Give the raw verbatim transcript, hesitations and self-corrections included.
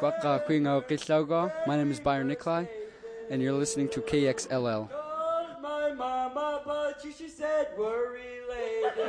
Kwaka Kwingo Kislaugo. My name is Byron Nikolai, and you're listening to K X L L. My mama, but she, she said we're related.